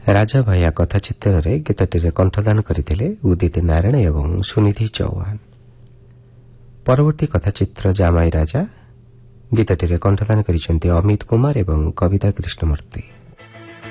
ରାଜା via କଥାଚିତ୍ରରେ ଗୀତଟିରେ କଣ୍ଠଦାନ କରିଥିଲେ ଉଦିତ ନାରାୟଣ ଏବଂ ସୁନିଧି ଚୌହାନ। ପରବର୍ତ୍ତୀ କଥାଚିତ୍ର ଜାମାଇ ରାଜା, ଗୀତଟିରେ କଣ୍ଠଦାନ କରିଛନ୍ତି ଅମିତ କୁମାର ଏବଂ କବିତା କୃଷ୍ଣମୂର୍ତ୍ତି।